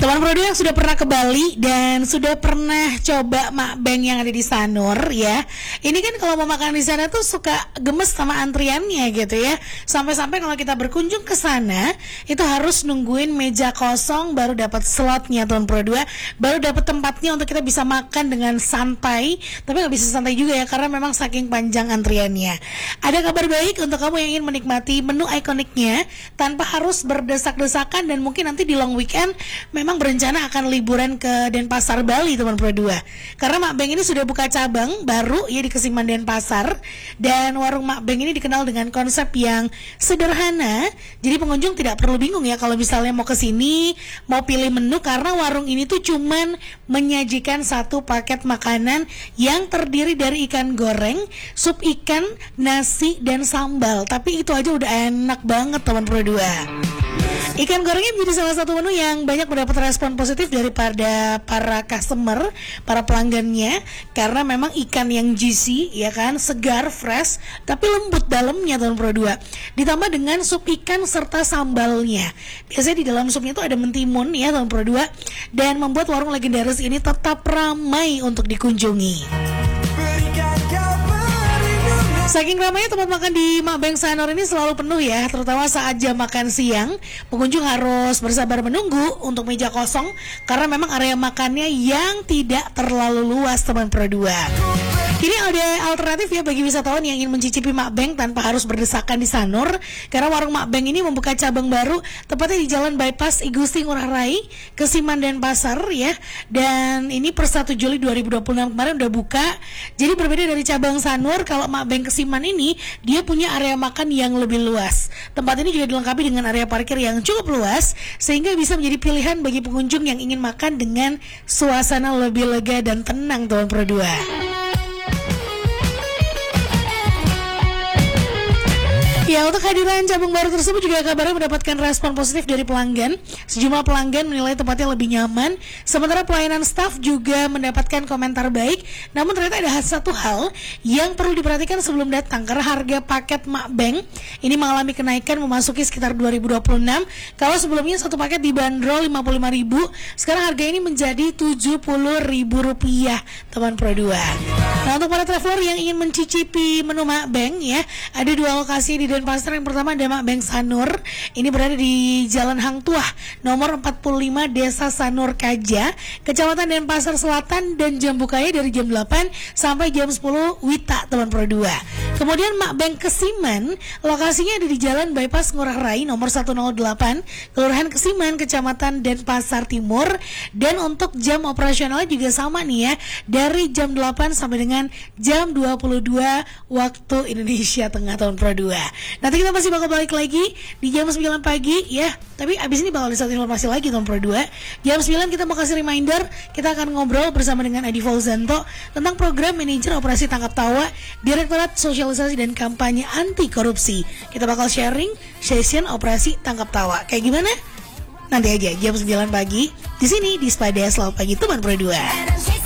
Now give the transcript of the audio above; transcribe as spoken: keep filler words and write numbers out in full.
Teman Pro dua yang sudah pernah ke Bali dan sudah pernah coba makbeng yang ada di Sanur ya. Ini kan kalau mau makan di sana tuh suka gemes sama antriannya gitu ya. Sampai-sampai kalau kita berkunjung ke sana itu harus nungguin meja kosong baru dapat slotnya teman Pro dua, baru dapat tempatnya untuk kita bisa makan dengan santai. Tapi nggak bisa santai juga ya karena memang saking panjang antriannya. Ada kabar baik untuk kamu yang ingin menikmati menu ikoniknya tanpa harus berdesak-desakan dan mungkin nanti di long weekend memang berencana akan liburan ke Denpasar Bali teman Pro dua. Karena Makbeng ini sudah buka cabang baru ya di Kesiman Denpasar, dan warung Makbeng ini dikenal dengan konsep yang sederhana. Jadi pengunjung tidak perlu bingung ya kalau misalnya mau ke sini mau pilih menu, karena warung ini tuh cuman menyajikan satu paket makanan yang terdiri dari ikan goreng, sup ikan, nasi dan sambal. Tapi itu aja udah enak banget teman Pro dua. Ikan gorengnya menjadi salah satu menu yang banyak mendapat respon positif daripada para customer, para pelanggannya, karena memang ikan yang juicy, ya kan, segar, fresh, tapi lembut dalamnya teman Pro dua. Ditambah dengan sup ikan serta sambalnya. Biasanya di dalam supnya itu ada mentimun ya teman Pro dua, dan membuat warung legendaris ini tetap ramai untuk dikunjungi. Saking ramainya tempat makan di Makbeng Sanur ini selalu penuh ya, terutama saat jam makan siang. Pengunjung harus bersabar menunggu untuk meja kosong karena memang area makannya yang tidak terlalu luas teman Pro dua. Kini ada alternatif ya bagi wisatawan yang ingin mencicipi Makbeng tanpa harus berdesakan di Sanur, karena warung Makbeng ini membuka cabang baru tepatnya di Jalan Bypass I Gusti Ngurah Rai, Kesiman Denpasar ya. Dan ini per satu Juli dua ribu dua puluh enam kemarin udah buka. Jadi berbeda dari cabang Sanur, kalau Makbeng Kesiman ini dia punya area makan yang lebih luas. Tempat ini juga dilengkapi dengan area parkir yang cukup luas sehingga bisa menjadi pilihan bagi pengunjung yang ingin makan dengan suasana lebih lega dan tenang teman Pro dua. Ya, untuk kehadiran cabang baru tersebut juga kabarnya mendapatkan respon positif dari pelanggan. Sejumlah pelanggan menilai tempatnya lebih nyaman, sementara pelayanan staf juga mendapatkan komentar baik. Namun ternyata ada satu hal yang perlu diperhatikan sebelum datang, karena harga paket Makbeng ini mengalami kenaikan memasuki sekitar dua ribu dua puluh enam. Kalau sebelumnya satu paket dibanderol lima puluh lima ribu, sekarang harga ini menjadi tujuh puluh ribu rupiah teman Pro dua. Nah, untuk para traveler yang ingin mencicipi menu Makbeng ya, ada dua lokasi di Denpasar. Yang pertama ada Makbeng Sanur. Ini berada di Jalan Hang Tuah nomor empat puluh lima Desa Sanur Kaja, Kecamatan Denpasar Selatan, dan jam bukanya dari jam delapan sampai jam sepuluh Wita teman Pro dua. Kemudian Makbeng Kesiman, lokasinya ada di Jalan Bypass Ngurah Rai nomor seratus delapan, Kelurahan Kesiman, Kecamatan Denpasar Timur, dan untuk jam operasionalnya juga sama nih ya, dari jam delapan sampai dengan jam dua puluh dua waktu Indonesia Tengah tahun Pro dua. Nanti kita masih bakal balik lagi di jam sembilan pagi ya. Tapi abis ini bakal ada satu informasi lagi tahun Pro dua. Jam sembilan kita mau kasih reminder, kita akan ngobrol bersama dengan Adi Fauzanto tentang program manajer operasi tangkap tawa Direktorat Sosialisasi dan Kampanye Anti Korupsi. Kita bakal sharing session operasi tangkap tawa. Kayak gimana? Nanti aja jam sembilan pagi di sini di Spada Selamat Pagi teman Pro dua.